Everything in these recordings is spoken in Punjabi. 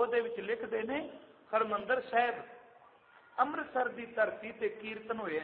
ਉਹਦੇ ਵਿੱਚ ਲਿਖਦੇ ਨੇ ਹਰਮੰਦਰ ਸਾਹਿਬ ਅੰਮ੍ਰਿਤਸਰ ਦੀ ਧਰਤੀ ਤੇ ਕੀਰਤਨ ਹੋਇਆ।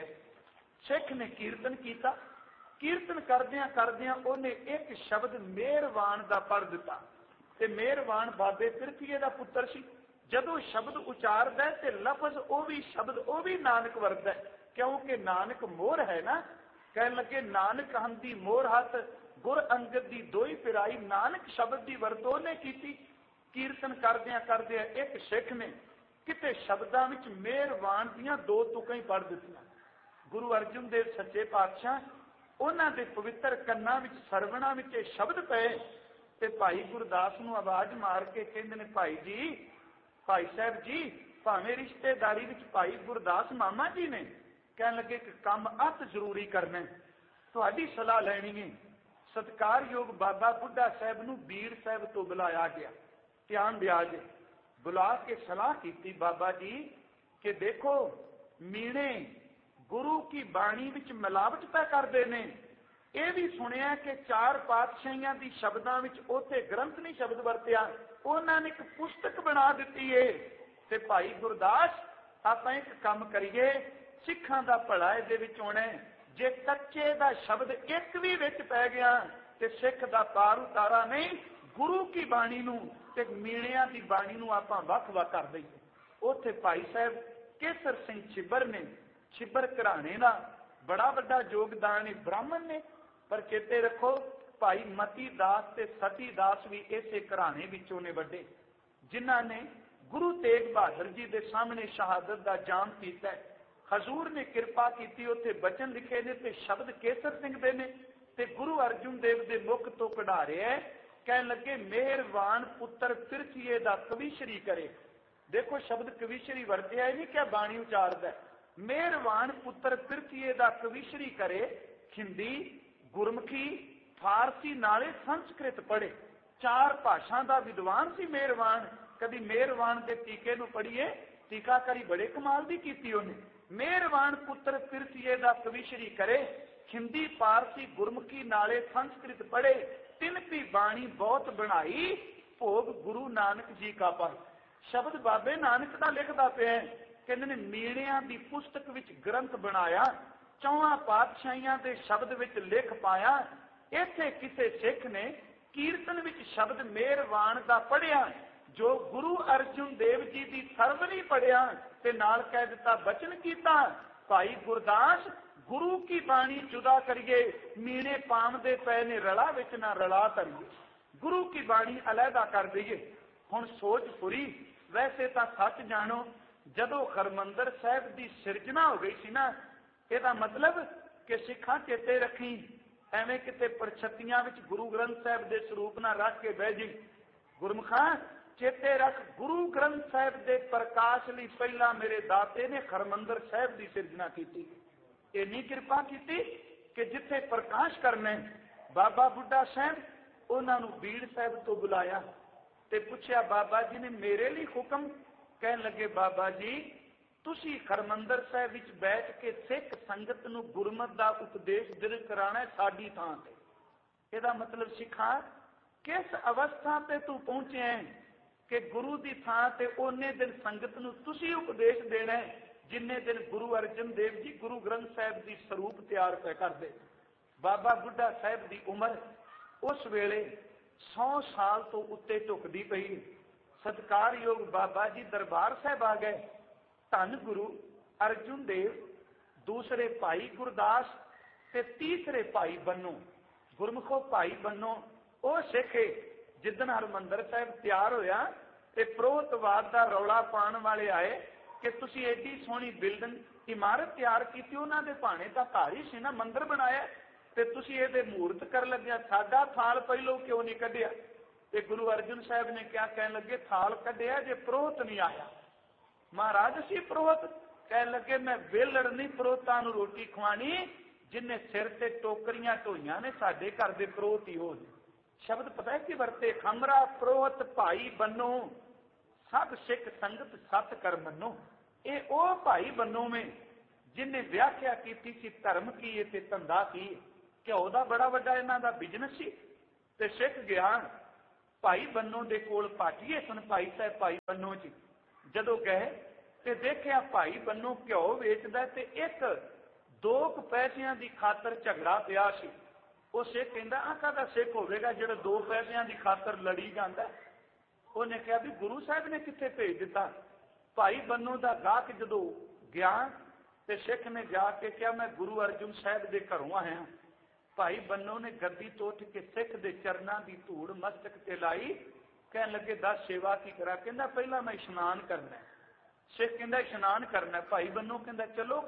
ਸਿੱਖ ਨੇ ਕੀਰਤਨ ਕੀਤਾ। ਕੀਰਤਨ ਕਰਦਿਆਂ ਕਰਦਿਆਂ ਉਹਨੇ ਇੱਕ ਸ਼ਬਦ ਮਿਹਰਬਾਨ ਦਾ ਪੜ੍ਹ ਦਿੱਤਾ ਤੇ ਮਿਹਰਬਾਨ ਬਾਬੇ ਪਿਰਥੀਏ ਦਾ ਪੁੱਤਰ ਸੀ। ਜਦੋਂ ਸ਼ਬਦ ਉਚਾਰਦਾ ਤੇ ਲਫ਼ਜ਼ ਉਹ ਵੀ ਸ਼ਬਦ ਉਹ ਵੀ ਨਾਨਕ ਵਰਤਦਾ, ਕਿਉਂਕਿ ਨਾਨਕ ਮੋਹਰ ਹੈ ਨਾ। ਕਹਿਣ ਲੱਗੇ ਨਾਨਕ ਹੰਦੀ ਮੋਹਰ ਹੱਥ ਗੁਰ ਅੰਗਦ ਦੀ ਦੋਈ ਪਿਰਾਈ। ਨਾਨਕ ਸ਼ਬਦ ਦੀ ਵਰਤੋਂ ਨੇ ਕੀਤੀ। ਕੀਰਤਨ ਕਰਦਿਆਂ ਕਰਦਿਆਂ ਇੱਕ ਸਿੱਖ ਨੇ ਕਿਤੇ ਸ਼ਬਦਾਂ ਵਿੱਚ ਮਿਹਰਬਾਨ ਦੀਆਂ ਦੋ ਤੁਕਾਂ ਹੀ ਪੜ੍ਹ ਦਿੱਤੀਆਂ। ਗੁਰੂ ਅਰਜਨ ਦੇਵ ਸੱਚੇ ਪਾਤਸ਼ਾਹ ਉਹਨਾਂ ਦੇ ਪਵਿੱਤਰ ਕੰਨਾਂ ਵਿੱਚ ਸਰਵਣਾ ਵਿੱਚ ਇਹ ਸ਼ਬਦ ਪਏ ਤੇ ਭਾਈ ਗੁਰਦਾਸ ਨੂੰ ਆਵਾਜ਼ ਮਾਰ ਕੇ ਕਹਿੰਦੇ ਨੇ, ਭਾਈ ਜੀ, ਭਾਈ ਸਾਹਿਬ ਜੀ, ਭਾਵੇਂ ਰਿਸ਼ਤੇਦਾਰੀ ਵਿੱਚ ਭਾਈ ਗੁਰਦਾਸ ਮਾਮਾ ਜੀ ਨੇ। ਕਹਿਣ ਲੱਗੇ ਕਿ ਕੰਮ ਅਤ ਜ਼ਰੂਰੀ ਕਰਨਾ, ਤੁਹਾਡੀ ਸਲਾਹ ਲੈਣੀ ਹੈ। ਸਤਿਕਾਰਯੋਗ ਬਾਬਾ ਬੁੱਢਾ ਸਾਹਿਬ ਨੂੰ ਬੀੜ ਸਾਹਿਬ ਤੋਂ ਬੁਲਾਇਆ ਗਿਆ। ਧਿਆਨ ਦਿਆ ਜੇ, ਬੁਲਾ ਕੇ ਸਲਾਹ ਕੀਤੀ ਬਾਬਾ ਜੀ ਕਿ ਦੇਖੋ ਮੀਣੇ ਗੁਰੂ ਕੀ ਬਾਣੀ ਵਿੱਚ ਮਿਲਾਵਟ ਤਾਂ ਕਰਦੇ ਨੇ। ਇਹ ਵੀ ਸੁਣਿਆ ਕਿ ਚਾਰ ਪਾਤਸ਼ਾਹੀਆਂ ਦੀ ਸ਼ਬਦਾਂ ਵਿੱਚ ਉੱਥੇ ਗ੍ਰੰਥ ਨਹੀਂ ਸ਼ਬਦ ਵਰਤਿਆ, ਉਹਨਾਂ ਨੇ ਇੱਕ ਪੁਸਤਕ ਬਣਾ ਦਿੱਤੀ ਏ। ਤੇ ਭਾਈ ਗੁਰਦਾਸ ਆਪਾਂ ਇੱਕ ਕੰਮ ਕਰੀਏ, ਸਿੱਖਾਂ ਦਾ ਭਲਾ ਇਹਦੇ ਵਿੱਚ ਹੋਣਾ। ਜੇ ਕੱਚੇ ਦਾ ਸ਼ਬਦ ਇੱਕ ਵੀ ਵਿੱਚ ਪੈ ਗਿਆ ਤੇ ਸਿੱਖ ਦਾ ਪਾਰ ਉਤਾਰਾ ਨਹੀਂ। ਗੁਰੂ ਕੀ ਬਾਣੀ ਨੂੰ ਤੇ ਮੀਣਿਆਂ ਦੀ ਬਾਣੀ ਨੂੰ ਆਪਾਂ ਵੱਖ-ਵੱਖ ਕਰ ਦਈਏ। ਉੱਥੇ ਭਾਈ ਸਾਹਿਬ ਕੇਸਰ ਸਿੰਘ ਛਿੱਬਰ ਨੇ, ਛਿੱਬਰ ਘਰਾਣੇ ਦਾ ਬੜਾ ਵੱਡਾ ਯੋਗਦਾਨ ਹੈ, ਬ੍ਰਾਹਮਣ ਨੇ। ਪਰ ਚੇਤੇ ਰੱਖੋ ਭਾਈ ਮਤੀ ਦਾਸ ਤੇ ਸਤੀ ਦਾਸ ਵੀ ਇਸੇ ਘਰਾਣੇ ਵਿੱਚੋਂ ਨੇ ਵੱਡੇ, ਜਿਨ੍ਹਾਂ ਨੇ ਗੁਰੂ ਤੇਗ ਬਹਾਦਰ ਜੀ ਦੇ ਸਾਹਮਣੇ ਸ਼ਹਾਦਤ ਦਾ ਜਾਮ ਕੀਤਾ। ਹਜ਼ੂਰ ਨੇ ਕਿਰਪਾ ਕੀਤੀ, ਉੱਥੇ ਬਚਨ ਲਿਖੇ ਨੇ ਤੇ ਸ਼ਬਦ ਕੇਸਰ ਸਿੰਘ ਦੇ ਨੇ ਤੇ ਗੁਰੂ ਅਰਜਨ ਦੇਵ ਦੇ ਮੁਖ ਤੋਂ ਕਢਾ ਰਿਹਾ। ਕਹਿਣ ਲੱਗੇ ਮਿਹਰਬਾਨ ਪੁੱਤਰ ਪਿਰਥੀਏ ਦਾ ਕਵੀਸ਼ਰੀ ਕਰੇ। ਦੇਖੋ ਸ਼ਬਦ ਕਵੀਸ਼ਰੀ ਵਰਤਿਆ ਹੀ ਨਹੀਂ ਕਿ ਬਾਣੀ ਉਚਾਰਦਾ। ਮਿਹਰਬਾਨ ਪੁੱਤਰ ਪਿਰਥੀਏ ਦਾ ਕਵੀਸ਼ਰੀ ਕਰੇ। ਹਿੰਦੀ, ਗੁਰਮੁਖੀ, ਫਾਰਸੀ ਨਾਲੇ ਸੰਸਕ੍ਰਿਤ ਪੜ੍ਹੇ। ਚਾਰ ਭਾਸ਼ਾ ਦਾ ਵਿਦਵਾਨ ਸੀ ਮਿਹਰਬਾਨ। ਕਦੀ ਮਿਹਰਬਾਨ ਦੇ ਟੀਕੇ ਨੂੰ ਪੜ੍ਹੀਏ, ਟੀਕਾਕਾਰੀ ਬੜੇ ਕਮਾਲ ਦੀ ਕੀਤੀ ਉਹਨੇ। ਮਿਹਰਬਾਨ ਪੁੱਤਰ ਪਿਰਥੀਏ ਦਾ ਕਵੀਸ਼ਰੀ ਕਰੇ। ਹਿੰਦੀ, ਪਾਰਸੀ, ਗੁਰਮੁਖੀ ਨਾਲੇ ਸੰਸਕ੍ਰਿਤ ਪੜ੍ਹੇ। ਤਿੰਨ ਵੀ ਬਾਣੀ ਬਹੁਤ ਬਣਾਈ, ਭੋਗ ਗੁਰੂ ਨਾਨਕ ਜੀ ਕਾ ਪਾਈ। ਸ਼ਬਦ ਬਾਬੇ ਨਾਨਕ ਦਾ ਲਿਖਦਾ ਪਿਆ। ਕਹਿੰਦੇ ਨੇ ਮੀਣਿਆਂ ਦੀ ਪੁਸਤਕ ਵਿੱਚ ਗ੍ਰੰਥ ਬਣਾਇਆ, ਚੌਹਾਂ ਪਾਤਸ਼ਾਹੀਆਂ ਦੇ ਸ਼ਬਦ ਵਿੱਚ ਲਿਖ ਪਾਇਆ। ਇੱਥੇ ਕਿਸੇ ਸਿੱਖ ਨੇ ਕੀਰਤਨ ਵਿੱਚ ਸ਼ਬਦ ਮਿਹਰਬਾਨ ਦਾ ਪੜ੍ਹਿਆ, ਜੋ ਗੁਰੂ ਅਰਜਨ ਦੇਵ ਜੀ ਦੀ ਸਰਵ ਨਹੀਂ ਪੜ੍ਹਿਆ ਤੇ ਨਾਲ ਕਹਿ ਦਿੱਤਾ ਬਚਨ ਕੀਤਾ, ਭਾਈ ਗੁਰਦਾਸ ਗੁਰੂ ਕੀ ਬਾਣੀ ਜੁਦਾ ਕਰੀਏ, ਮੀਣੇ ਪਾਮਦੇ ਪਏ ਨੇ ਰਲਾ ਵਿੱਚ ਨਾ ਰਲਾ ਧਰੀਏ। ਗੁਰੂ ਕੀ ਬਾਣੀ ਅਲੱਗਾ ਕਰ ਦਈਏ। ਹੁਣ ਸੋਚ ਪੂਰੀ। ਵੈਸੇ ਤਾਂ ਸੱਚ ਜਾਣੋ, ਜਦੋਂ ਹਰਮੰਦਰ ਸਾਹਿਬ ਦੀ ਸਿਰਜਣਾ ਹੋ ਗਈ ਸੀ ਨਾ, ਇਹਦਾ ਮਤਲਬ ਕਿ ਸਿੱਖਾਂ ਚੇਤੇ ਰੱਖੀ, ਐਵੇਂ ਕਿਤੇ ਪਰਛਤੀਆਂ ਵਿੱਚ ਗੁਰੂ ਗ੍ਰੰਥ ਸਾਹਿਬ ਦੇ ਸਰੂਪ ਨਾਲ ਰੱਖ ਕੇ ਬਹਿ ਜੀ। ਗੁਰਮੁਖਾਂ ਚੇਤੇ ਰੱਖ, ਗੁਰੂ ਗ੍ਰੰਥ ਸਾਹਿਬ ਦੇ ਪ੍ਰਕਾਸ਼ ਲਈ ਪਹਿਲਾਂ ਮੇਰੇ ਦਾਤੇ ਨੇ ਹਰਮੰਦਰ ਸਾਹਿਬ ਦੀ ਸਿਰਜਣਾ ਕੀਤੀ। ਇੰਨੀ ਕਿਰਪਾ ਕੀਤੀ ਕਿ ਜਿੱਥੇ ਪ੍ਰਕਾਸ਼ ਕਰਨਾ ਬਾਬਾ ਬੁੱਢਾ ਸਾਹਿਬ, ਉਹਨਾਂ ਨੂੰ ਬੀੜ ਸਾਹਿਬ ਤੋਂ ਬੁਲਾਇਆ ਤੇ ਪੁੱਛਿਆ, ਬਾਬਾ ਜੀ ਨੇ ਮੇਰੇ ਲਈ ਹੁਕਮ? ਕਹਿਣ ਲੱਗੇ, ਬਾਬਾ ਜੀ ਤੁਸੀਂ ਹਰਮੰਦਰ ਸਾਹਿਬ ਵਿੱਚ ਬੈਠ ਕੇ ਸਿੱਖ ਸੰਗਤ ਨੂੰ ਗੁਰਮਤਿ ਦਾ ਉਪਦੇਸ਼ ਦਿਲ ਕਰਾਣਾ ਸਾਡੀ ਥਾਂ ਤੇ। ਇਹਦਾ ਮਤਲਬ ਸਿੱਖਾਂ ਕਿਸ ਅਵਸਥਾ ਤੇ ਤੂੰ ਪਹੁੰਚਿਆ ਕਿ ਗੁਰੂ ਦੀ ਥਾਂ ਤੇ ਉਹਨੇ ਦਿਨ ਸੰਗਤ ਨੂੰ ਤੁਸੀਂ ਉਪਦੇਸ਼ ਦੇਣਾ ਜਿੰਨੇ ਦਿਨ ਗੁਰੂ ਅਰਜਨ ਦੇਵ ਜੀ ਗੁਰੂ ਗ੍ਰੰਥ ਸਾਹਿਬ ਦੀ ਸਰੂਪ ਤਿਆਰ ਕਰਦੇ। ਬਾਬਾ ਬੁੱਢਾ ਸਾਹਿਬ ਦੀ ਉਮਰ ਉਸ ਵੇਲੇ 100 ਸਾਲ ਤੋਂ ਉੱਤੇ ਝੁਕਦੀ ਪਈ। ਸਤਿਕਾਰਯੋਗ ਬਾਬਾ ਜੀ ਦਰਬਾਰ ਸਾਹਿਬ ਆ ਗਏ। ਧੰਨ ਗੁਰੂ ਅਰਜਨ ਦੇਵ, ਦੂਸਰੇ ਭਾਈ ਗੁਰਦਾਸ ਤੇ ਤੀਸਰੇ ਭਾਈ ਬੰਨੋ। ਗੁਰਮੁਖੋ ਭਾਈ ਬੰਨੋ ਉਹ ਸਿੱਖ ਜਿੱਦਣ ਹਰਮੰਦਰ ਸਾਹਿਬ ਤਿਆਰ ਹੋਇਆ ਤੇ ਪ੍ਰੋਤਵਾਦ ਦਾ ਰੌਲਾ ਪਾਉਣ ਵਾਲੇ ਆਏ ਕਿ ਤੁਸੀਂ ਐਡੀ ਸੋਹਣੀ ਬਿਲਡਿੰਗ ਇਮਾਰਤ ਤਿਆਰ ਕੀਤੀ, ਉਹਨਾਂ ਦੇ ਭਾਣੇ ਤਾਂ ਘਰ ਹੀ ਸੀ ਨਾ, ਮੰਦਿਰ ਬਣਾਇਆ ਤੇ ਤੁਸੀਂ ਇਹਦੇ ਮੂਰਤ ਕਰਨ ਲੱਗਿਆ, ਸਾਡਾ ਥਾਲ ਪਹਿਲੋਂ ਕਿਉਂ ਨਹੀਂ ਕੱਢਿਆ? ਤੇ ਗੁਰੂ ਅਰਜਨ ਸਾਹਿਬ ਨੇ ਕਿਹਾ, ਕਹਿਣ ਲੱਗੇ ਥਾਲ ਕੱਢਿਆ ਜੇ ਪ੍ਰੋਹਤ ਨਹੀਂ ਆਇਆ। ਮਹਾਰਾਜ ਅਸੀਂ ਪ੍ਰੋਹਤ? ਕਹਿਣ ਲੱਗੇ ਮੈਂ ਵੇਲੜ ਨਹੀਂ ਪ੍ਰੋਹਤਾਂ ਨੂੰ ਰੋਟੀ ਖਵਾਣੀ, ਜਿੰਨੇ ਸਿਰ ਤੇ ਟੋਕਰੀਆਂ ਢੋਈਆਂ ਨੇ ਸਾਡੇ ਘਰ ਦੇ ਪ੍ਰੋਹਤ ਹੀ ਹੋ। ਸ਼ਬਦ ਪਤਾ ਹੈ ਕੀ ਵਰਤੇ? ਖਮਰਾ ਪ੍ਰੋਹਤ ਭਾਈ ਬੰਨੋ, ਸਭ ਸਿੱਖ ਸੰਗਤ ਸਤ ਕਰ ਮੰਨੋ। ਇਹ ਉਹ ਭਾਈ ਬੰਨੋਵੇਂ ਜਿਨੇ ਵਿਆਖਿਆ ਕੀਤੀ ਸੀ ਧਰਮ ਕੀ ਹੈ ਤੇ ਧੰਦਾ ਕੀ ਹੈ। ਘਿਓ ਦਾ ਬੜਾ ਵੱਡਾ ਇਹਨਾਂ ਦਾ ਬਿਜ਼ਨਸ ਸੀ ਤੇ ਸਿੱਖ ਗਿਆ ਭਾਈ ਬੰਨੋ ਦੇ ਕੋਲ ਪਾਟੀਏ ਸਨ। ਭਾਈ ਸਾਹਿਬ ਭਾਈ ਬੰਨੋ ਜੀ ਜਦੋਂ ਗਏ ਤੇ ਦੇਖਿਆ ਭਾਈ ਬੰਨੋ ਘਿਓ ਵੇਚਦਾ ਤੇ ਇੱਕ 2 ਪੈਸਿਆਂ ਦੀ ਖਾਤਰ ਝਗੜਾ ਪਿਆ ਸੀ। ਉਹ ਸਿੱਖ ਕਹਿੰਦਾ ਆਹ ਕਾਹਦਾ ਸਿੱਖ ਹੋਵੇਗਾ ਜਿਹੜਾ 2 ਪੈਸਿਆਂ ਦੀ ਖਾਤਰ ਲੜੀ ਜਾਂਦਾ। ਉਹਨੇ ਕਿਹਾ ਵੀ ਗੁਰੂ ਸਾਹਿਬ ਨੇ ਕਿੱਥੇ ਭੇਜ ਦਿੱਤਾ। ਭਾਈ ਬੰਨੋ ਦਾ ਗਾਹਕ ਜਦੋਂ ਗਿਆ ਤੇ ਸਿੱਖ ਨੇ ਜਾ ਕੇ ਕਿਹਾ ਮੈਂ ਗੁਰੂ ਅਰਜਨ ਸਾਹਿਬ ਦੇ ਘਰੋਂ ਆਇਆ। ਭਾਈ ਬੰਨੋ ਨੇ ਗੱਦੀ ਤੋਂ ਉੱਠ ਕੇ ਸਿੱਖ ਦੇ ਚਰਨਾਂ ਦੀ ਧੂੜ ਮਸਤਕ ਤੇ ਲਾਈ। ਕਹਿਣ ਲੱਗੇ ਦੱਸ ਸੇਵਾ ਕੀ ਕਰਾਂ। ਕਹਿੰਦਾ ਪਹਿਲਾਂ ਮੈਂ ਇਸ਼ਨਾਨ ਕਰਨਾ। ਸਿੱਖ ਕਹਿੰਦਾ ਇਸ਼ਨਾਨ ਕਰਨਾ। ਭਾਈ ਬੰਨੋ ਕਹਿੰਦਾ ਚਲੋ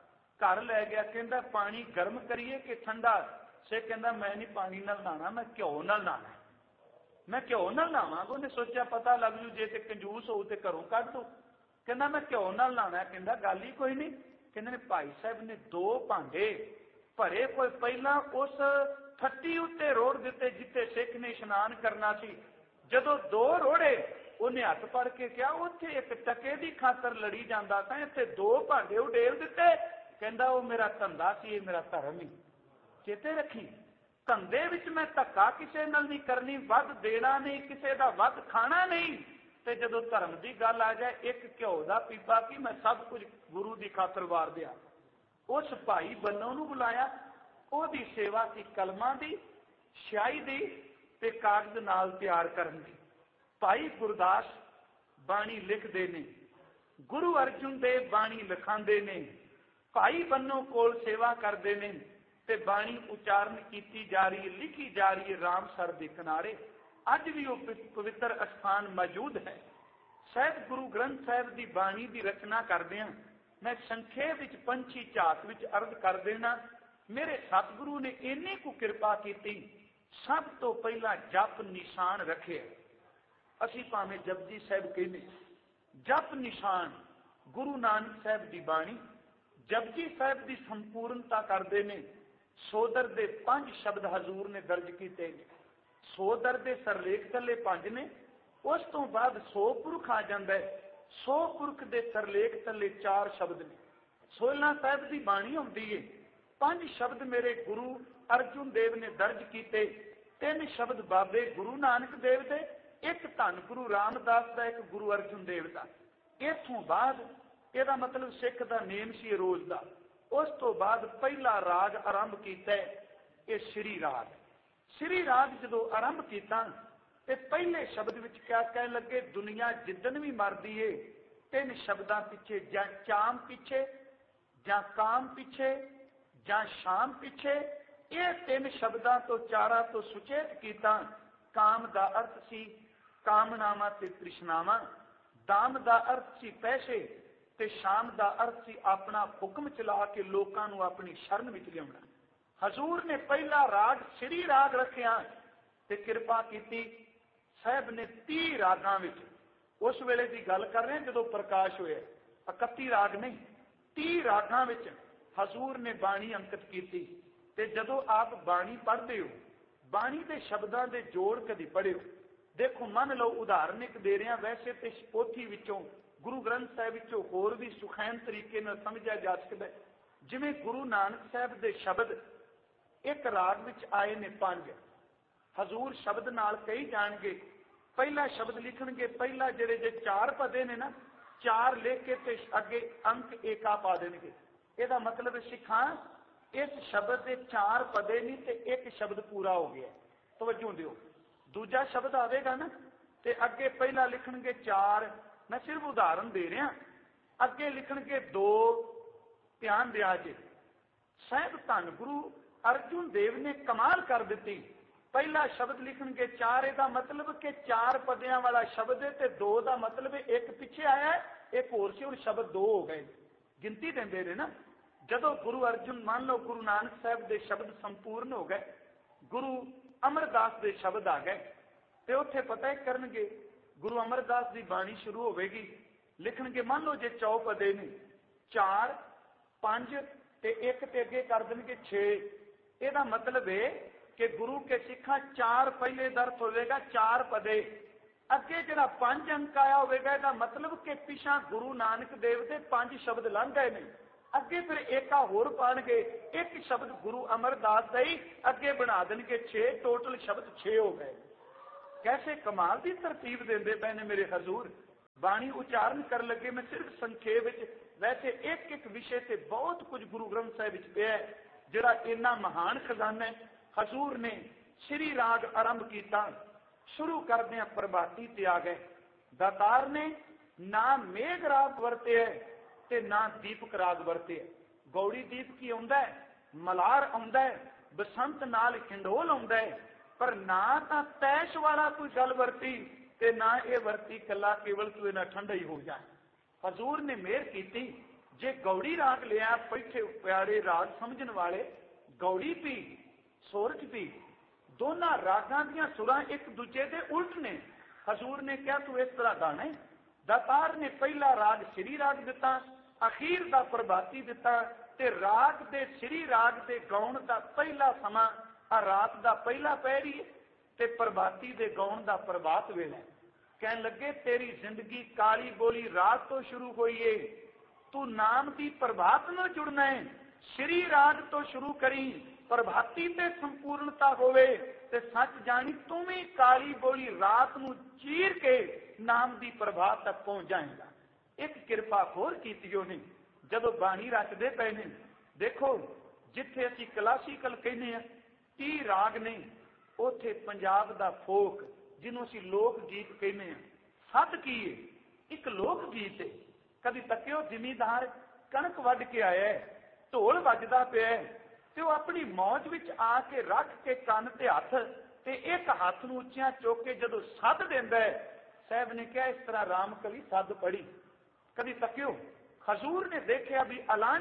ਘਰ ਲੈ ਗਿਆ। ਕਹਿੰਦਾ ਪਾਣੀ ਗਰਮ ਕਰੀਏ ਕਿ ਠੰਡਾ। ਸਿੱਖ ਕਹਿੰਦਾ ਮੈਂ ਨਹੀਂ ਪਾਣੀ ਨਾਲ ਨਹਾਣਾ, ਮੈਂ ਘਿਓ ਨਾਲ ਨਹਾਣਾ। ਮੈਂ ਘਿਓ ਨਾਲ ਨਹਾਵਾਂਗਾ। ਉਹਨੇ ਸੋਚਿਆ ਪਤਾ ਲੱਗ ਜੂ ਜੇ ਤੇ ਕੰਜੂਸ ਹੋਊ ਤੇ ਘਰੋਂ ਕੱਢ ਦੋ। ਕਹਿੰਦਾ ਮੈਂ ਘਿਓ ਨਾਲ ਨਹਾਣਾ। ਕਹਿੰਦਾ ਗੱਲ ਹੀ ਕੋਈ ਨਹੀਂ। ਕਹਿੰਦੇ ਨੇ ਭਾਈ ਸਾਹਿਬ ਨੇ 2 ਭਾਂਡੇ ਭਰੇ ਕੋਈ ਪਹਿਲਾਂ ਉਸ ਫੱਟੀ ਉੱਤੇ ਰੋੜ ਦਿੱਤੇ ਜਿੱਥੇ ਸਿੱਖ ਨੇ ਇਸ਼ਨਾਨ ਕਰਨਾ ਸੀ। ਜਦੋਂ 2 ਰੋੜੇ ਉਹਨੇ ਹੱਥ ਫੜ ਕੇ ਕਿਹਾ ਉੱਥੇ ਇੱਕ ਟਕੇ ਦੀ ਖਾਤਰ ਲੜੀ ਜਾਂਦਾ ਤਾਂ ਇੱਥੇ 2 ਭਾਂਡੇ ਉਡੇਲ ਦਿੱਤੇ। ਕਹਿੰਦਾ ਉਹ ਮੇਰਾ ਧੰਦਾ ਸੀ, ਇਹ ਮੇਰਾ ਧਰਮ ਹੀ। ਚੇਤੇ ਰੱਖੀ ਧੰਦੇ ਵਿੱਚ ਮੈਂ ਧੱਕਾ ਕਿਸੇ ਨਾਲ ਨਹੀਂ ਕਰਨੀ, ਵੱਧ ਦੇਣਾ ਨਹੀਂ, ਕਿਸੇ ਦਾ ਵੱਧ ਖਾਣਾ ਨਹੀਂ। ਤੇ ਜਦੋਂ ਧਰਮ ਦੀ ਗੱਲ ਆ ਜਾਏ ਇੱਕ ਘਿਓ ਦਾ ਪੀਪਾ ਕੀ ਮੈਂ ਸਭ ਕੁਝ ਗੁਰੂ ਦੀ ਖਾਤਰ ਵਾਰ ਦਿਆ। ਉਸ ਭਾਈ ਬੰਨੋ ਨੂੰ ਬੁਲਾਇਆ। ਉਹਦੀ ਸੇਵਾ ਸੀ ਕਲਮਾਂ ਦੀ, ਸ਼ਾਹੀ ਦੀ ਤੇ ਕਾਗਜ਼ ਨਾਲ ਤਿਆਰ ਕਰਨ ਦੀ। ਭਾਈ ਗੁਰਦਾਸ ਬਾਣੀ ਲਿਖਦੇ ਨੇ, ਗੁਰੂ ਅਰਜਨ ਦੇਵ ਬਾਣੀ ਲਿਖਾਉਂਦੇ ਨੇ, ਭਾਈ ਬੰਨੋ ਕੋਲ ਸੇਵਾ ਕਰਦੇ ਨੇ ਤੇ ਬਾਣੀ ਉਚਾਰਨ ਕੀਤੀ ਜਾ ਰਹੀ ਹੈ, ਲਿਖੀ ਜਾ ਰਹੀ ਹੈ ਰਾਮਸਰ ਦੇ ਕਿਨਾਰੇ। ਅੱਜ ਵੀ ਉਹ ਪਵਿੱਤਰ ਅਸਥਾਨ ਮੌਜੂਦ ਹੈ। ਸਾਹਿਬ ਗੁਰੂ ਗ੍ਰੰਥ ਸਾਹਿਬ ਦੀ ਬਾਣੀ ਦੀ ਰਚਨਾ ਕਰਦੇ ਹਾਂ। ਮੈਂ ਸੰਖੇਪ ਵਿੱਚ ਪੰਛੀ ਝਾਤ ਵਿੱਚ ਅਰਜ਼ ਕਰ ਦੇਣਾ। ਮੇਰੇ ਸਤਿਗੁਰੂ ਨੇ ਇੰਨੀ ਕੁ ਕਿਰਪਾ ਕੀਤੀ, ਸਭ ਤੋਂ ਪਹਿਲਾਂ ਜਪ ਨਿਸ਼ਾਨ ਰੱਖਿਆ। ਅਸੀਂ ਭਾਵੇਂ ਜਪਜੀ ਸਾਹਿਬ ਕਹਿੰਦੇ, ਜਪ ਨਿਸ਼ਾਨ ਗੁਰੂ ਨਾਨਕ ਸਾਹਿਬ ਦੀ ਬਾਣੀ ਜਪਜੀ ਸਾਹਿਬ ਦੀ ਸੰਪੂਰਨਤਾ ਕਰਦੇ ਨੇ। ਸੋਦਰ ਦੇ 5 ਸ਼ਬਦ ਹਜ਼ੂਰ ਨੇ ਦਰਜ ਕੀਤੇ ਨੇ। ਸੋਦਰ ਦੇ ਸਰਲੇਖ ਥੱਲੇ 5 ਨੇ। ਉਸ ਤੋਂ ਬਾਅਦ 100 ਪੁਰਖ ਆ ਜਾਂਦਾ ਹੈ। 100 ਪੁਰਖ ਦੇ ਸਰਲੇਖ ਥੱਲੇ 4 ਸ਼ਬਦ ਨੇ। 16 ਸਾਹਿਬ ਦੀ ਬਾਣੀ ਹੁੰਦੀ ਹੈ। 5 ਸ਼ਬਦ ਮੇਰੇ ਗੁਰੂ ਅਰਜਨ ਦੇਵ ਨੇ ਦਰਜ ਕੀਤੇ। 3 ਸ਼ਬਦ ਬਾਬੇ ਗੁਰੂ ਨਾਨਕ ਦੇਵ ਦੇ, 1 ਧੰਨ ਗੁਰੂ ਰਾਮਦਾਸ ਦਾ, 1 ਗੁਰੂ ਅਰਜਨ ਦੇਵ ਦਾ। ਇਥੋਂ ਬਾਅਦ ਇਹਦਾ ਮਤਲਬ ਸਿੱਖ ਦਾ ਨੇਮ ਸੀ ਰੋਜ਼ ਦਾ। ਉਸ ਤੋਂ ਬਾਅਦ ਪਹਿਲਾ ਰਾਗ ਆਰੰਭ ਕੀਤਾ ਇਹ ਸ੍ਰੀ ਰਾਗ। ਸ੍ਰੀ ਰਾਗ ਜਦੋਂ ਆਰੰਭ ਕੀਤਾ ਤੇ ਪਹਿਲੇ ਸ਼ਬਦ ਵਿੱਚ ਕਿਆ ਕਹਿਣ ਲੱਗੇ, ਦੁਨੀਆ ਜਿੱਦਣ ਵੀ ਮਰਦੀ ਏ 3 ਸ਼ਬਦਾਂ ਪਿੱਛੇ, ਜਾਂ ਚਾਮ ਪਿੱਛੇ, ਜਾਂ ਕਾਮ ਪਿੱਛੇ, ਜਾਂ ਸ਼ਾਮ ਪਿੱਛੇ। ਇਹ 3 ਸ਼ਬਦਾਂ ਤੋਂ 4 ਤੋਂ ਸੁਚੇਤ ਕੀਤਾ। ਕਾਮ ਦਾ ਅਰਥ ਸੀ ਕਾਮਨਾਵਾਂ ਤੇ ਤ੍ਰਿਸ਼ਨਾਵਾਂ, ਦਾਮ ਦਾ ਅਰਥ ਸੀ ਪੈਸੇ, ਤੇ ਸ਼ਾਮ ਦਾ ਅਰਥ ਸੀ ਆਪਣਾ ਹੁਕਮ ਚਲਾ ਕੇ ਲੋਕਾਂ ਨੂੰ ਆਪਣੀ ਸ਼ਰਨ ਵਿੱਚ ਲਿਆਉਣਾ। ਹਜ਼ੂਰ ਨੇ ਪਹਿਲਾ ਰਾਗ ਸ੍ਰੀ ਰਾਗ ਰੱਖਿਆ ਤੇ ਕਿਰਪਾ ਕੀਤੀ। ਸਾਹਿਬ ਨੇ 30 ਰਾਗਾਂ ਵਿੱਚ, ਉਸ ਵੇਲੇ ਦੀ ਗੱਲ ਕਰ ਰਹੇ ਜਦੋਂ ਪ੍ਰਕਾਸ਼ ਹੋਇਆ, 31 ਰਾਗ ਨਹੀਂ, 30 ਰਾਗਾਂ ਵਿੱਚ ਹਜ਼ੂਰ ਨੇ ਬਾਣੀ ਅੰਕਿਤ ਕੀਤੀ। ਤੇ ਜਦੋਂ ਆਪ ਬਾਣੀ ਪੜ੍ਹਦੇ ਹੋ, ਬਾਣੀ ਦੇ ਸ਼ਬਦਾਂ ਦੇ ਜੋੜ ਕਦੀ ਪੜ੍ਹਿਓ। ਦੇਖੋ ਮੰਨ ਲਓ ਉਦਾਹਰਨ ਇੱਕ ਦੇ ਰਿਹਾ, ਵੈਸੇ ਤੇ ਪੋਥੀ ਵਿੱਚੋਂ ਗੁਰੂ ਗ੍ਰੰਥ ਸਾਹਿਬ ਵਿੱਚੋਂ ਹੋਰ ਵੀ ਸੁਖੈਨ ਤਰੀਕੇ ਨਾਲ ਸਮਝਿਆ ਜਾ ਸਕਦਾ। ਜਿਵੇਂ ਗੁਰੂ ਨਾਨਕ ਸਾਹਿਬ ਦੇ ਸ਼ਬਦ ਇੱਕ ਰਾਗ ਵਿੱਚ ਆਏ ਨੇ 5, ਹਜ਼ੂਰ ਸ਼ਬਦ ਨਾਲ ਕਹੀ ਜਾਣਗੇ। ਪਹਿਲਾ ਸ਼ਬਦ ਲਿਖਣਗੇ, ਪਹਿਲਾ ਜਿਹੜੇ ਜੇ 4 ਪਦੇ ਨੇ ਨਾ, 4 ਲਿਖ ਕੇ ਤੇ ਅੱਗੇ ਅੰਕ ਏਕਾ ਪਾ ਦੇਣਗੇ। ਇਹਦਾ ਮਤਲਬ ਸਿੱਖਾਂ ਇਸ ਸ਼ਬਦ ਦੇ 4 ਪਦੇ ਨਹੀਂ ਤੇ 1 ਸ਼ਬਦ ਪੂਰਾ ਹੋ ਗਿਆ। ਤਵੱਜੋ ਦਿਓ। ਦੂਜਾ ਸ਼ਬਦ ਆਵੇਗਾ ਨਾ ਤੇ ਅੱਗੇ ਪਹਿਲਾ ਲਿਖਣਗੇ 4, ਮੈਂ ਸਿਰਫ ਉਦਾਹਰਨ ਦੇ ਰਿਹਾ, ਅੱਗੇ ਲਿਖਣਗੇ 2, ਧਿਆਨ ਦਿਆ ਜੇ। ਸਾਹਿਬ ਧੰਨ ਗੁਰੂ ਅਰਜਨ ਦੇਵ ਨੇ ਕਮਾਲ ਕਰ ਦਿੱਤੀ। ਪਹਿਲਾ ਸ਼ਬਦ ਲਿਖਣਗੇ 4, ਇਹਦਾ ਮਤਲਬ ਕਿ 4 ਪਦਿਆਂ ਵਾਲਾ ਸ਼ਬਦ ਹੈ ਤੇ 2 ਦਾ ਮਤਲਬ 1 ਪਿੱਛੇ ਆਇਆ, ਇੱਕ ਹੋਰ ਸੀ, ਹੁਣ ਸ਼ਬਦ 2 ਹੋ ਗਏ। ਗਿਣਤੀ ਦਿੰਦੇ ਨੇ ਨਾ। ਜਦੋਂ ਗੁਰੂ ਅਰਜਨ, ਮੰਨ ਲਓ ਗੁਰੂ ਨਾਨਕ ਸਾਹਿਬ ਦੇ ਸ਼ਬਦ ਸੰਪੂਰਨ ਹੋ ਗਏ, ਗੁਰੂ ਅਮਰਦਾਸ ਦੇ ਸ਼ਬਦ ਆ ਗਏ, ਤੇ ਉੱਥੇ ਪਤਾ ਕਰਨਗੇ ਗੁਰੂ ਅਮਰਦਾਸ ਦੀ ਬਾਣੀ ਸ਼ੁਰੂ ਹੋਵੇਗੀ। ਲਿਖਣਗੇ ਮੰਨ ਲਓ ਜੇ 4 ਪਦੇ ਨੇ, 4, 5 ਤੇ 1 ਤੇ ਅੱਗੇ ਕਰ ਦੇਣਗੇ 6। ਇਹਦਾ ਮਤਲਬ ਹੈ ਕਿ ਗੁਰੂ ਕੇ ਸਿੱਖਾਂ 4 ਪਹਿਲੇ ਦਾ ਅਰਥ ਹੋਵੇਗਾ 4 ਪਦੇ, ਅੱਗੇ ਜਿਹੜਾ 5 ਅੰਕ ਆਇਆ ਹੋਵੇਗਾ ਇਹਦਾ ਮਤਲਬ ਕਿ ਪਿਛਾਂ ਗੁਰੂ ਨਾਨਕ ਦੇਵ ਦੇ 5 ਸ਼ਬਦ ਲੰਘ ਗਏ ਨੇ। ਅੱਗੇ ਫਿਰ ਏਕਾ ਹੋਰ ਪਾਣਗੇ, 1 ਸ਼ਬਦ ਗੁਰੂ ਅਮਰਦਾਸ ਦਾ ਹੀ ਅੱਗੇ ਬਣਾ ਦੇਣਗੇ 6, ਟੋਟਲ ਸ਼ਬਦ 6 ਹੋ ਗਏ। कैसे कमाल की तरतीब देंदे पे ने मेरे हजूर। बाणी उचारण कर लगे मैं सिर्फ संखेप वैसे एक एक विषय से बहुत कुछ गुरु ग्रंथ साहिब विच पिया है जिहड़ा इन्ना महान खजाना है। हजूर ने श्री राग आरंभ किया, शुरू करदे प्रभाती ते आ गए। दातार ने ना मेघ राग वरते है ते ना दीपक राग वरते है। गौड़ी दीप की आउंदा है, मलार आउंदा है, बसंत नाल खिंडोल आउंदा है, पर ना तां तैश वाला कोई गल वरती ते ना ये वरती कला केवल तू इना ठंडा ही हो जाए। हजूर ने मेहर की जे गौड़ी राग लिया पैठे प्यारे राग समझण वाले गौड़ी पी सोरठ पी दोनों रागां दियां सुरां एक दूजे दे उल्ट ने। हजूर ने कहा तू इस तरह गाना है। दातार ने पहला राग श्री राग दिता, अखीर दा प्रभाती दिता ते राग दे श्री राग दे गाउण दा पहला समा आ रात दा पहला पहरी ते प्रभाती दे गाउण दा प्रभात वेला। कहन लगे तेरी जिंदगी काली बोली रात तो शुरू हुई है, तू नाम की प्रभात न जुड़ना है। श्री राग तो शुरू करी, प्रभाती ते संपूर्णता होवे ते सच जानी तू भी काली बोली रात नू चीर के नाम की प्रभात तक पहुंच जाएगा। एक किरपा होर कीती ने जदों बाणी रचदे पे ने। देखो जिथे असी क्लासीकल कहने आ 30 राग ने, उथे पंजाब दा फोक जिन्हों असी लोक गीत कहने सत की है, एक लोक गीत है। कभी तक्यो जिमीदार कणक वढ के आया है, ढोल वजदा पिया है ते वो अपनी मौज विच आके रख के कन ते हथ ते एक हाथ नूं उच्चियां चुक के जदों सद दिंदा है। साहब ने कहा इस तरह राम कली सद पढ़ी। कभी तक्यो हजूर ने देखा भी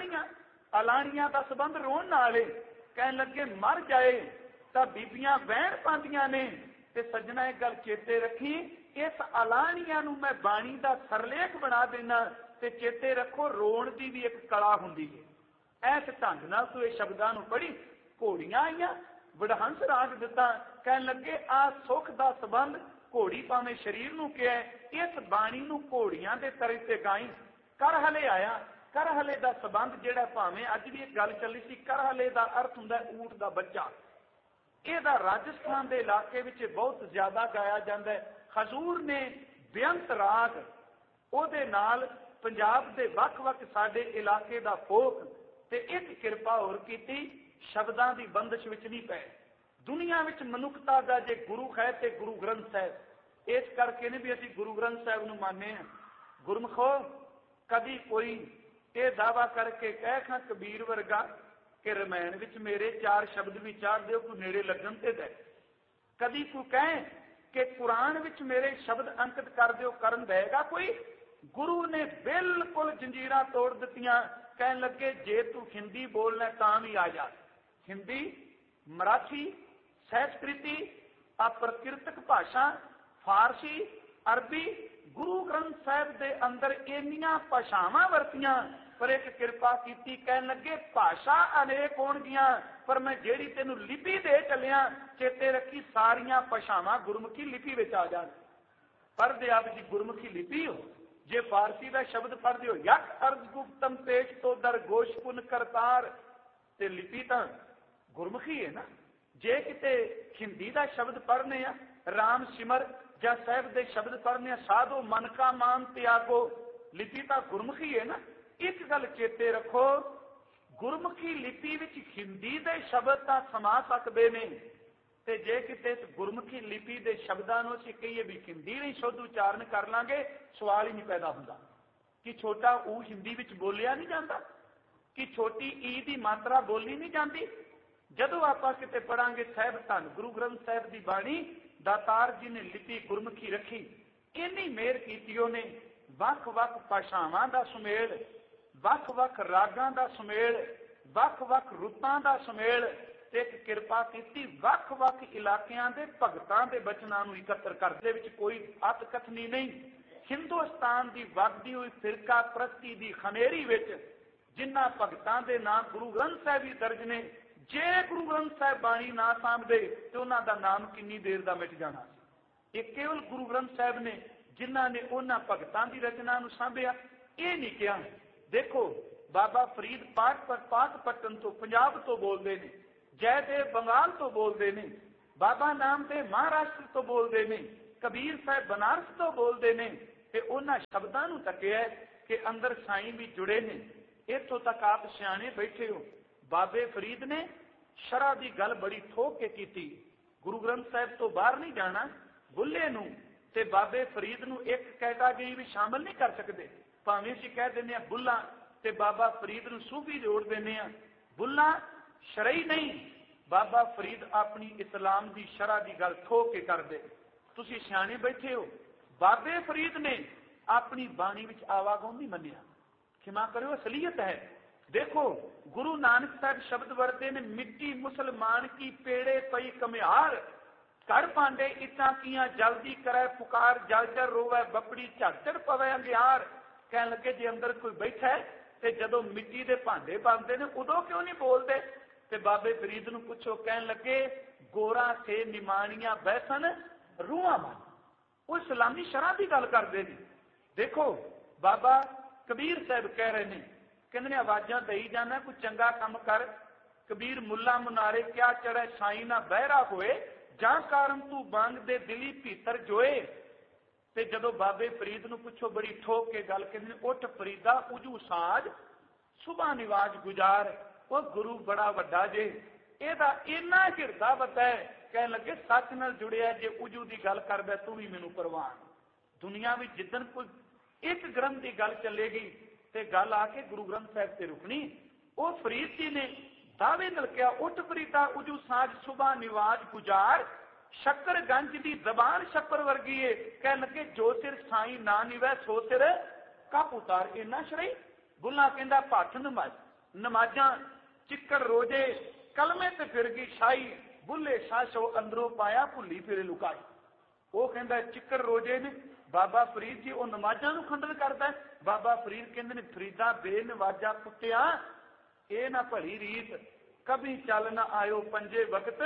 अलाणियां का संबंध रोन नाल है। कहन लगे मर जाए तां बीबियां वहण पांदियां ने ते सज्जना एक गल चेते रखी इस अलाणियां नूं मैं बाणी दा सरलेख बना देना ते चेते रखो रोण दी भी एक कला हुंदी है। ऐस ढंग नाल तू इह शब्दां नूं पढ़ी। घोड़ियां आईयां वडहंस राग दिता। कहन लगे आ सुख दा संबंध घोड़ी भावें शरीर नूं किया इस बाणी नूं घोड़ियां दे तरे ते गाई। करहले आया, करहले दा संबंध जिहड़ा भावें अज भी एक गल चली सी, करहले दा अर्थ हुंदा ऊंट दा बच्चा। ਇਹਦਾ राजस्थान के इलाके में बहुत ज्यादा गाया जाता है। हजूर ने बेअंत राग ਉਹਦੇ नाल पंजाब के ਵੱਖ-ਵੱਖ साडे इलाके का फोक ते एक किरपा होर कीती शब्दां की बंदिश विच नहीं पए। दुनिया विच मनुखता का जे गुरु है तो गुरु ग्रंथ साहिब। इस करके ने भी असीं गुरु ग्रंथ साहिब नूं मानने हैं। गुरमुखो कभी कोई ये दावा करके कह खां कबीर वर्गा कि रमैन विच मेरे 4 शब्द भी चार दिओ कोई नेड़े लगन ते दे। कभी कोई कहे कि कुरान विच मेरे शब्द अंकित कर दिओ करन देगा कोई। गुरु ने बिल्कुल जंजीरां तोड़ दित्तियां। कहन लगे जे तू हिंदी बोलना तां भी आ जा। हिंदी, मराठी, संस्कृति, अप्रकृतक भाषा, फारसी, अरबी, गुरु ग्रंथ साहिब दे अंदर इन्नियां भाषावां वरतियां पर एक किरपा की। कह लगे भाषा अनेक होणगियां पर मैं जेड़ी तेनू लिपि दे चलिया चेते रखी सारियां भाषावां गुरमुखी लिपि विच आ जाण। पढ़दे आप जी गुरमुखी लिपि हो। जे फारसी का शब्द पढ़दे हो यक अर्ज गुप्तम पेश तो दर गोश पुन करतार ते लिपि तां गुरमुखी है ना। जे किते हिंदी का शब्द पढ़ने आ राम सिमर जां साहिब दे शब्द पढ़ने साधो मन का मान त्यागो लिपि तां गुरमुखी है ना। एक गल चेते रखो गुरमुखी लिपि विच हिंदी दे शब्द तां समा सकदे ने ते जे किते गुरमुखी लिपि दे शब्दां नूं असीं कहीए भी हिंदी नहीं शुद्ध उचारण कर लांगे सवाल ही नहीं पैदा हुंदा कि छोटा ऊ हिंदी विच बोलिया नहीं जाता कि छोटी ई दी मात्रा बोली नहीं जाती। जदों आपां किते पढ़ांगे साहिब धन गुरु ग्रंथ साहिब दी बाणी दातार जी ने लिपि गुरमुखी रखी। इन्नी मेहर कीती उहने वख-वख भाषावां दा सुमेल, वख-वख रागां दा सुमेल, वख-वख रुतां दा सुमेल ते एक किरपा की वख-वख इलाकियां दे भगतां दे बचनां नूं इकत्र करदे विच कोई अत कथनी नहीं। हिंदुस्तान दी वगदी हुई फिरका प्रस्ती दी खनेरी विच जिन्हां भगतां दे नाम गुरु ग्रंथ साहिब ही दर्ज ने। जे गुरु ग्रंथ साहिब बाणी ना सामभदे ते उन्हां दा नाम किन्नी देर दा मिट जाना। ये केवल गुरु ग्रंथ साहिब ने जिन्हां ने उन्हां भगतां दी रचना नूं सामभिया। ये नहीं किया। देखो बाबा फरीद पाक पट्टन तो पंजाब तो बोलते हैं, जयदेव बंगाल तो बोलते हैं, बाबा नामदेव महाराष्ट्र तो बोलते ने, कबीर साहब बनारस तो बोलते ने, ते उन्हां शब्दां नूं तकिया कि अंदर साईं भी जुड़े ने। इत्थों तक आप सियाणे बैठे हो। बाबे फरीद ने शरह की गल बड़ी ठोक के की, गुरु ग्रंथ साहब तो बाहर नहीं जाना, बुल्ले नूं ते बाबे फरीद नूं एक कैटागरी भी शामिल नहीं कर सकते। भावें असीं कह दिंदे आ बुल्ला ते बाबा फरीद नूं सूफी जोड़ दिंदे आ, बुल्ला शरई नहीं, बाबा फरीद अपनी इस्लाम की शरह की गल ठोक के कर दे। तुसीं सियाणे बैठे हो। बाबे फरीद ने अपनी बाणी विच आवागम नहीं मन्निया, क्षमा करो असलियत है। देखो गुरु नानक साहब शब्द वरते ने, मिट्टी मुसलमान की पेड़े पई कमिहार, कर पांडे इटा किया जल्दी करे पुकार, जल जल रोवे बपड़ी झड़ पवे अंगियार। कह लगे जे अंदर कोई बैठा है ते जदों मिट्टी दे भांडे बनते ने उदों क्यों नहीं बोलते। ते बाबे फरीद नूं पुछो, कह लगे गोरा से निमाणियां बैसन रूहां मन, वो इस्लामी शरह की गल करते हैं। देखो बाबा कबीर साहब कह रहे हैं, कहते ने आवाजा दई जाना, कोई चंगा काम कर। कबीर मुला मुनारे क्या चढ़े साई ना बहरा होए, जां कारण तू बांग दे दिली भीतर जोए। ते जदों बाबे फरीद नूं पुछो बड़ी ठोक के गल, कहते ने उठ फरीदा उजू साज सुबह निवाज गुजार, वो गुरु बड़ा वड्डा जे, एदा इन्ना हिरदा वड्डा है। कह लगे सच नाल जुड़िया जे उजू की गल करदा तू भी मैनू परवान। दुनिया में जिदन कोई एक ग्रंथ की गल चलेगी ते गल आके गुरु ग्रंथ साहब से रुकनी। वो फरीद जी ने दावे नाल कहा, उठ फरीदा उजू साज सुबह निवाज गुजार, शक्कर गंज की जबान शक्कर वर्गी है। कह लगे जो सिर साई ना निवै सो सिर कप उतार। इन्ना शरई बुला कहंदा भट नमाज नमाजा चिक्कड़ रोजे कलमे ते फिर गई शाही, बुले शाशो अंदरों पाया भुली फिरे लुकाई। वो कहंदा चिक्कड़ रोजे ने बाबा फरीद जी वो नमाजा नूं खंडन करदा है। बाबा फरीद कहंदे ने फरीदा बेनवाजा कुत्तिया ये ना भली रीत, कभी चल ना आयो पंजे वक्त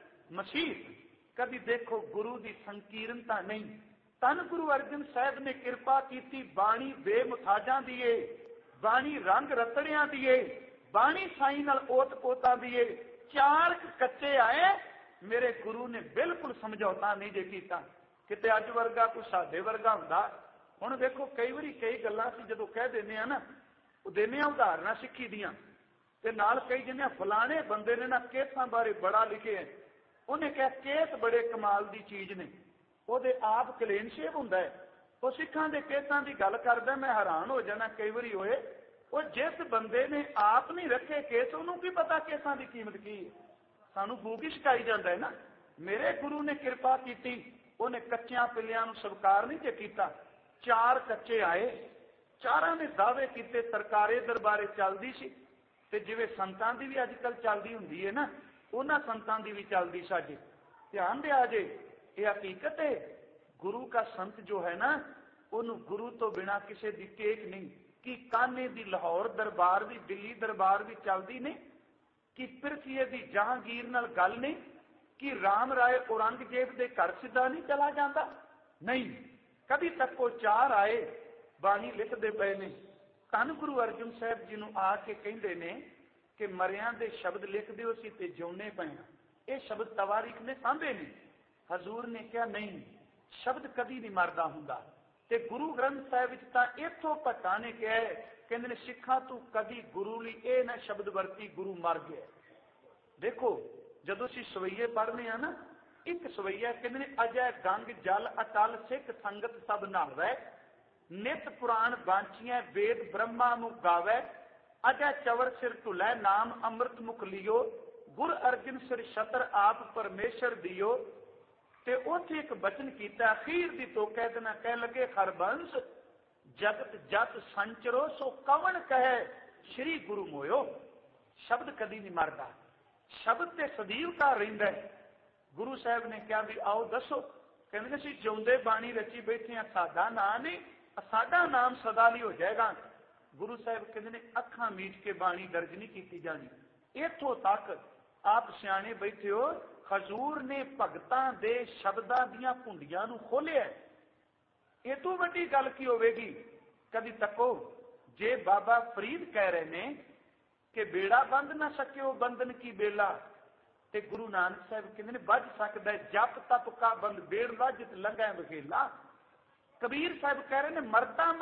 मसीत। कभी देखो गुरु की संकीर्णता नहीं। तन गुरु अर्जन साहब ने कृपा की, बाणी बेमुथाजा दिए, बाणी रंग रतड़ियां दिए, बाणी साई नाल ओत पोता दिए। चार कच्चे आए मेरे गुरु ने बिल्कुल समझौता नहीं जे कीता। किते अज वर्गा कोई साडे वर्गा हुंदा। हुण देखो कई बारी कई गल्लां असीं जदों कह दिंदे आ ना, ਉਹ देने उदाहरण सिक्खी दियां ते नाल कई जिन्हें फलाने बंदे ने ना केसां बारे बड़ा लिखे है। उन्हें कहा केस बड़े कमाल की चीज ने, ਉਹਦੇ आप क्लीन शेव हुंदा है। वो सिखां दे केसां की गल करदा, मैं हैरान हो जाना कई बारी होए। वो जिस बंदे ने आप नहीं रखे केस, उन्होंने की पता केसां की कीमत की है। सानू फूक ही सिखाई जाता है ना। मेरे गुरु ने कृपा की, उन्हें कच्चियां पिल्लियां नूं स्वीकार नहीं जे कीता। चार कच्चे आए, चारां ने दावे किए, सरकारे दरबारे चलती सी ते जिवें संतां दी भी अजकल चलती हुंदी है ना, उन्हां संतां दी भी चलती साडे। ध्यान दिया जे, ये हकीकत है। गुरु का संत जो है ना, उन्होंने गुरु तो बिना किसी दी टेक नहीं। कि कान्हे दी लाहौर दरबार भी दिल्ली दरबार भी चलती नहीं, कि पिरथीए दी जहांगीर नाल गल नहीं, कि राम राय औरंगजेब दे घर सीधा नहीं चला जाता नहीं। कभी तक वो चार आए बाणी लिखते पे ने। धन गुरु अर्जन साहब जी नूं आके कहंदे ने कि मरियां दे शब्द लिख दिओ सी ते जिउने पए। ये शब्द तवारीख ने सांभे ने। हजूर ने कहा नहीं, शब्द कभी नहीं मरदा हुंदा। ते गुरु ग्रंथ साहिब विच तां इथों भट्टा ने कहा है, कहंदे ने सिखा तू कदी गुरु लई ये ना शब्द वरती गुरु मर गया। देखो जदों असीं सवैये पढ़ने आ ना, एक सवैया कहंदे ने अजय गंग जल अटल सिख संगत सब नहावै, नित पुराण बांचिया वेद ब्रह्मा नूं गावै, अजय चवर सिर ढुलै नाम अमृत मुख लियो, गुर अर्जन सिर छतर आप परमेश्वर दियो। ते उत्थे एक बचन कीता अखीर दी तो कह देना, कह लगे हरबंस जगत जत संचरो सो कवन कहे श्री गुरु मोयो। शब्द कदी नहीं मरदा, शब्द ते सदीव का रहिंदा है। गुरु साहब ने कहा भी आओ दसो, कहंदे असीं जिउंदे बाणी रची बैठे हैं, साडा नाम नहीं, साडा नाम सदा नहीं हो जाएगा। गुरु साहब कहंदे ने अखां मीट के बाणी दर्ज नहीं की जानी। इथों तक आप सियाणे बैठे हो, हजूर ने भगतां दे शब्दां दीयां भुंडियां नूं खोलिया। ये तो वड्डी गल की होवेगी। कभी तको जे बाबा फरीद कह रहे ने कि बेड़ा बंद ना सकियो बंधन की बेला, ਤੇ ਗੁਰੂ ਨਾਨਕ ਸਾਹਿਬ ਕਹਿੰਦੇ ਨੇ ਵੱਜ ਸਕਦਾ ਜਪ ਤਪ ਕਾ ਬੰਦ ਬੇੜ ਲੱਜਤ ਲੰਘੈ ਵਖੇਲਾ। ਕਬੀਰ ਸਾਹਿਬ ਕਹਿ ਰਹੇ ਨੇ ਮਰਦਾ